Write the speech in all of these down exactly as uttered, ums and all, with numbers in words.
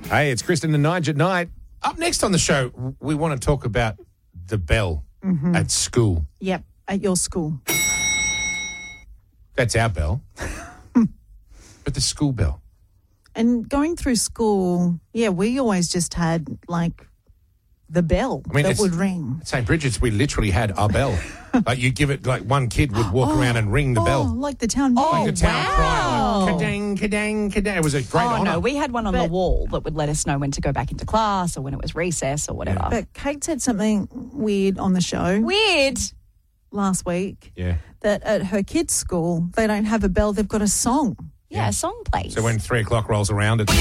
Hey, it's Kristen and Nige at night. Up next on the show, we want to talk about the bell Mm-hmm. at school. Yep, at your school. That's our bell. But the school bell. And going through school, yeah, we always just had, like, the bell I mean, that it's- would ring. At Saint Bridget's, we literally had our bell. Like, you give it, like, one kid would walk Oh, around and ring the oh, bell. like the town bell. Like the town wow. cry. Like, kadang, kadang, kadang. It was a great Oh, honour. no, we had one on But- the wall that would let us know when to go back into class or when it was recess or whatever. But Kate said something weird on the show Weird. last week, Yeah. that at her kids' school, they don't have a bell, they've got a song. Yeah, a song plays. So when three o'clock rolls around, it's...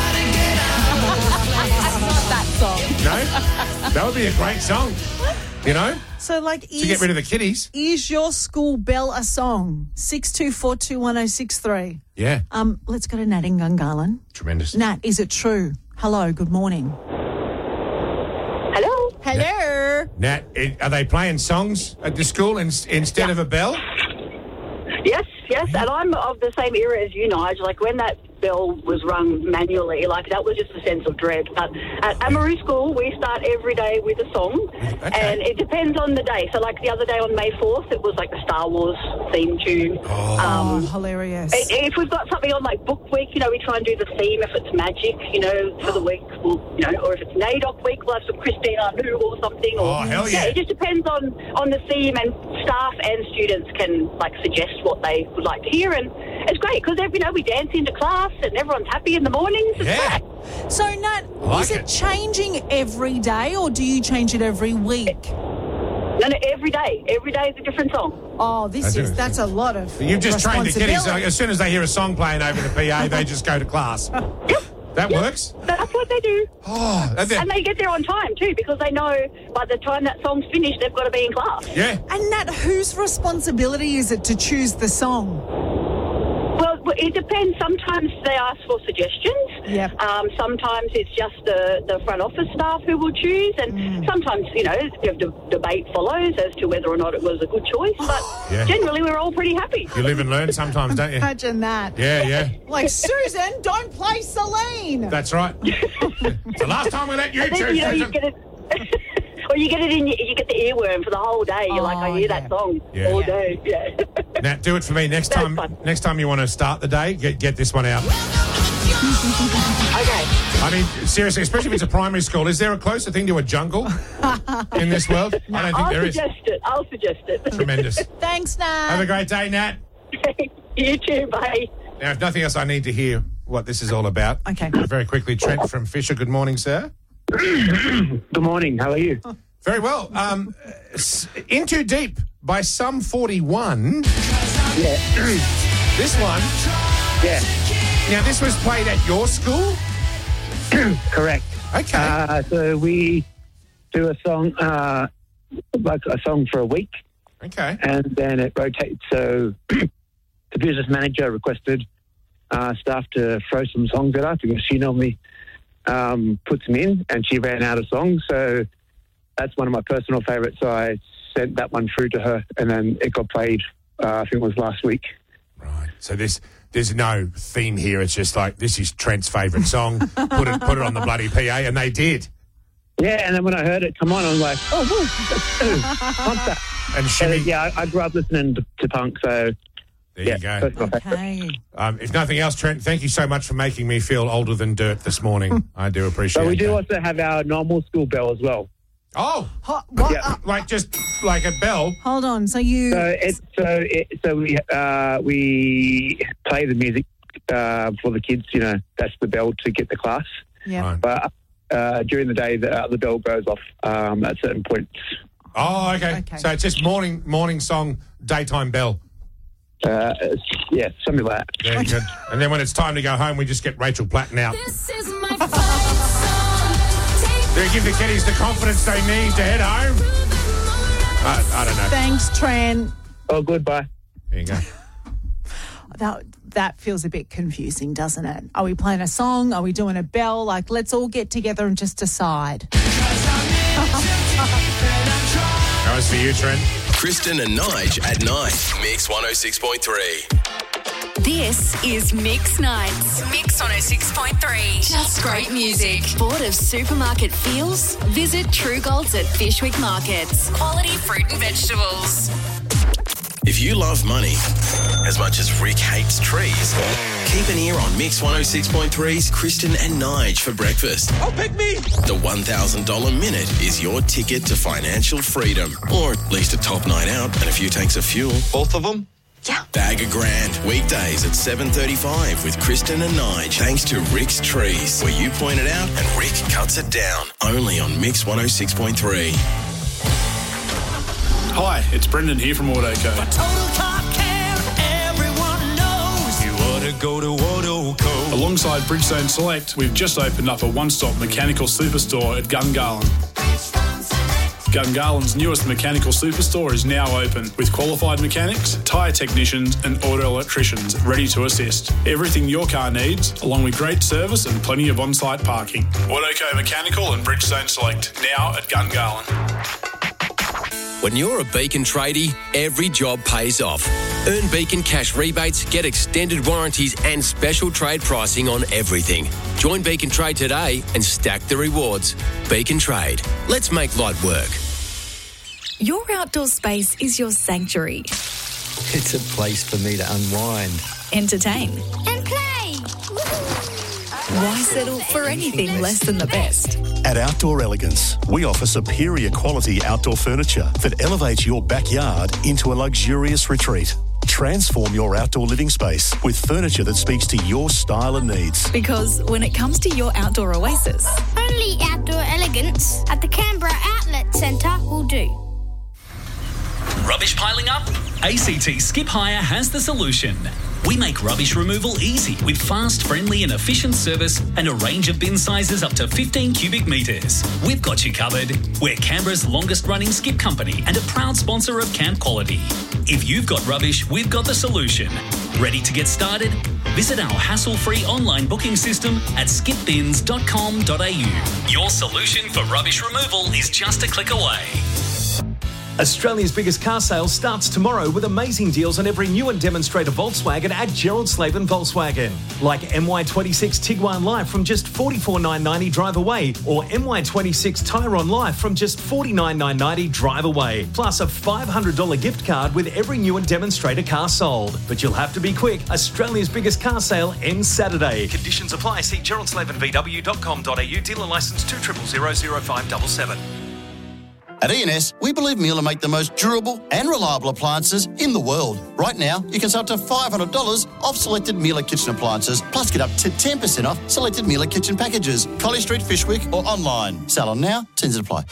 Not that song. No? That would be a great song. You know? So, like, To is, get rid of the kiddies. is your school bell a song? six two four two one oh six three. Yeah. Um, let's go to Nat in Gungahlin. Tremendous. Nat, is it true? Hello, good morning. Hello? Hello. Nat, i- are they playing songs at the school in, instead of a bell? Yes, yes, and I'm of the same era as you, Nige. Like, when that bell was rung manually, like, that was just a sense of dread. But at Amaru School, we start every day with a song, Okay. and it depends on the day. So, like, the other day on May fourth, it was, like, the Star Wars theme tune. Oh. Oh, hilarious. I- If we've got something on, like, book week, you know, we try and do the theme. If it's magic, you know, for the week, we'll, you know, or if it's NAIDOC week, we'll have some Christina Anu or something. Or, Oh, hell yeah. It just depends on, on the theme, and staff and students can, like, suggest what they would like to hear. And it's great because, you know, we dance into class and everyone's happy in the mornings. It's Yeah. great. So, Nat, Like is it, it. changing every day or do you change it every week? No, no, every day. Every day is a different song. Oh, this I is do. that's a lot of You've just trained the kiddies. responsibility. Like, as soon as they hear a song playing over the P A, they just go to class. That works? That's what they do. Oh, that- that- And they get there on time, too, because they know by the time that song's finished, they've got to be in class. yeah. And Nat, whose responsibility is it to choose the song? Well, it depends. Sometimes they ask for suggestions. Yep. Um, sometimes it's just the, the front office staff who will choose. And Mm. sometimes, you know, the de- debate follows as to whether or not it was a good choice. But Yeah. generally, we're all pretty happy. You live and learn sometimes, don't you? Imagine that. Yeah, yeah. Like, Susan, don't play Celine. That's right. It's the last time we let you And then, choose, you know, you Susan. get it... Or you get it in, you get the earworm for the whole day. You're like, Oh, I hear yeah. that song Yeah. all Yeah. day. Yeah. Nat, do it for me next That's time. fun. Next time you want to start the day, get get this one out. Okay. I mean, seriously, especially if it's a primary school, is there a closer thing to a jungle in this world? I don't think I'll there is. suggest it. I'll suggest it. Tremendous. Thanks, Nat. Have a great day, Nat. You too. Bye. Now, if nothing else, I need to hear what this is all about. Okay. Very quickly, Trent from Fisher. Good morning, sir. Good morning. How are you? Very well. Um, s- In Too Deep by Sum forty-one. Yeah. This one. Yeah. Now, this was played at your school? Correct. Okay. Uh, so we do a song, uh, like a song for a week, okay. and then it rotates. So the business manager requested uh, staff to throw some songs at us because she normally um, puts them in, and she ran out of songs. So that's one of my personal favourites. So I sent that one through to her, and then it got played. Uh, I think it was last week. Right. So this, there's no theme here. It's just like, this is Trent's favourite song. put it put it on the bloody P A, and they did. Yeah, and then when I heard it come on, I was like, oh, woo, that's, want that. And So, Shimmy, yeah, I, I grew up listening to, to punk, so there yeah, you go. that's my favourite. Okay. Um, if nothing else, Trent, thank you so much for making me feel older than dirt this morning. I do appreciate it. But we do also have our normal school bell as well. Oh, Ho- what? Yeah. Uh, like just like a bell. hold on. So you. So it's so it, so we uh, we play the music uh, for the kids. You know, that's the bell to get the class. yeah. Right. But uh, during the day, the, uh, the bell goes off um, at certain points. Oh, okay. Okay. So it's just morning morning song, daytime bell. Uh, it's- yeah, something like that. Very good. And then when it's time to go home, we just get Rachel Platten out. This is my favorite song. They give the kiddies the confidence they need to head home. I, I don't know. Thanks, Tran. Oh, goodbye. There you go. That that feels a bit confusing, doesn't it? Are we playing a song? Are we doing a bell? Like, let's all get together and just decide. That was for you, Trent. Kristen and Nige at night. Mix one oh six point three. This is Mix Nights. Mix one oh six point three. Just great music. Bored of supermarket feels? Visit True Golds at Fishwick Markets. Quality fruit and vegetables. If you love money as much as Rick hates trees, keep an ear on Mix one oh six point three's Kristen and Nige for breakfast. Oh, pick me! The one thousand dollars minute is your ticket to financial freedom, or at least a top night out and a few tanks of fuel. Both of them? Yeah. Bag a grand, weekdays at seven thirty-five with Kristen and Nige, thanks to Rick's Trees, where you point it out and Rick cuts it down. Only on Mix one oh six point three. Hi, it's Brendan here from Autoco. For total car care, everyone knows you ought to go to Autoco. Alongside Bridgestone Select, we've just opened up a one-stop mechanical superstore at Gungahlin. Gungahlин's newest mechanical superstore is now open with qualified mechanics, tyre technicians and auto electricians ready to assist. Everything your car needs, along with great service and plenty of on-site parking. Autoco Mechanical and Bridgestone Select, now at Gungahlin. When you're a Beacon tradie, every job pays off. Earn Beacon cash rebates, get extended warranties and special trade pricing on everything. Join Beacon Trade today and stack the rewards. Beacon Trade. Let's make light work. Your outdoor space is your sanctuary. It's a place for me to unwind, entertain, And play! Why settle for anything less than the best? At Outdoor Elegance, we offer superior quality outdoor furniture that elevates your backyard into a luxurious retreat. Transform your outdoor living space with furniture that speaks to your style and needs. Because when it comes to your outdoor oasis, Only Outdoor Elegance at the Canberra Outlet Centre will do. Rubbish piling up? A C T Skip Hire has the solution. We make rubbish removal easy with fast, friendly and efficient service and a range of bin sizes up to fifteen cubic metres. We've got you covered. We're Canberra's longest running skip company and a proud sponsor of Camp Quality. If you've got rubbish, we've got the solution. Ready to get started? Visit our hassle-free online booking system at skip bins dot com dot a u. Your solution for rubbish removal is just a click away. Australia's biggest car sale starts tomorrow with amazing deals on every new and demonstrator Volkswagen at Gerald Slavin Volkswagen. Like M Y twenty-six Tiguan Live from just forty-four thousand nine hundred ninety drive away, or M Y twenty-six Tyron Live from just forty-nine thousand nine hundred ninety drive away. Plus a five hundred dollars gift card with every new and demonstrator car sold. But you'll have to be quick. Australia's biggest car sale ends Saturday. Conditions apply. See gerald slavin v w dot com dot a u. Dealer licence two zero zero zero zero five seven seven. At E N S, we believe Miele make the most durable and reliable appliances in the world. Right now, you can save up to five hundred dollars off selected Miele kitchen appliances, plus get up to ten percent off selected Miele kitchen packages. Colley Street, Fishwick, or online. Sale on now, terms and apply.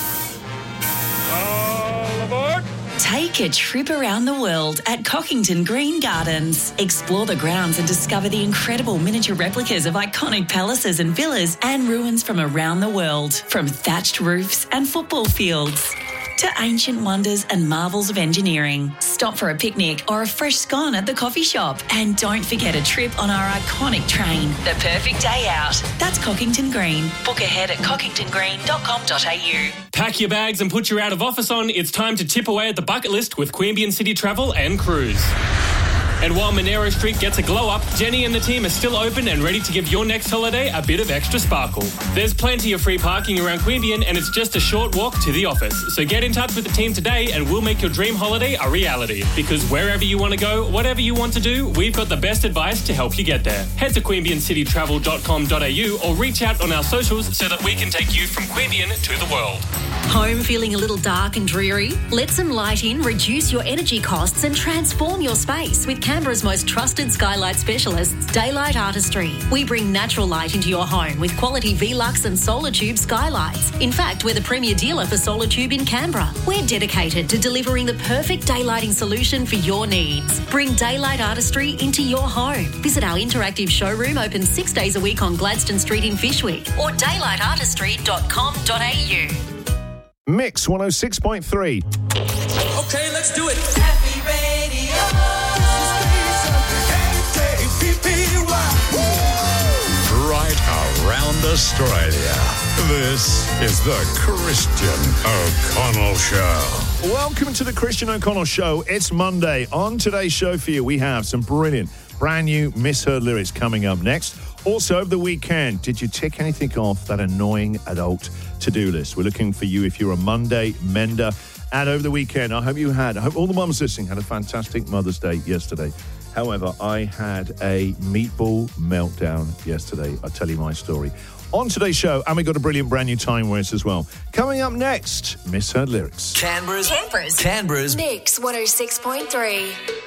Take a trip around the world at Cockington Green Gardens. Explore the grounds and discover the incredible miniature replicas of iconic palaces and villas and ruins from around the world, from thatched roofs and football fields to ancient wonders and marvels of engineering. Stop for a picnic or a fresh scone at the coffee shop. And don't forget a trip on our iconic train. The perfect day out. That's Cockington Green. Book ahead at cockington green dot com dot a u. Pack your bags and put your out of office on. It's time to tip away at the bucket list with Queanbeyan City Travel and Cruise. And while Monero Street gets a glow up, Jenny and the team are still open and ready to give your next holiday a bit of extra sparkle. There's plenty of free parking around Queanbeyan and it's just a short walk to the office. So get in touch with the team today and we'll make your dream holiday a reality. Because wherever you want to go, whatever you want to do, we've got the best advice to help you get there. Head to queanbeyan city travel dot com dot a u or reach out on our socials so that we can take you from Queanbeyan to the world. Home feeling a little dark and dreary? Let some light in, reduce your energy costs and transform your space with Canberra's most trusted skylight specialists, Daylight Artistry. We bring natural light into your home with quality Velux and Solar Tube skylights. In fact, we're the premier dealer for Solar Tube in Canberra. We're dedicated to delivering the perfect daylighting solution for your needs. Bring Daylight Artistry into your home. Visit our interactive showroom open six days a week on Gladstone Street in Fishwick or daylight artistry dot com dot a u. Mix one oh six point three. Okay, let's do it. Happy Radio. Right around Australia. This is the Christian O'Connell Show. Welcome to the Christian O'Connell Show. It's Monday. On today's show for you, we have some brilliant, brand new misheard lyrics coming up next. Also, over the weekend, did you tick anything off that annoying adult to-do list? We're looking for you if you're a Monday mender. And over the weekend, I hope you had, I hope all the mums listening had a fantastic Mother's Day yesterday. However, I had a meatball meltdown yesterday. I'll tell you my story on today's show, and we got a brilliant brand new time waste as well. Coming up next, misheard lyrics. Canberra's, Canberra's, Canberra's Mix one oh six point three.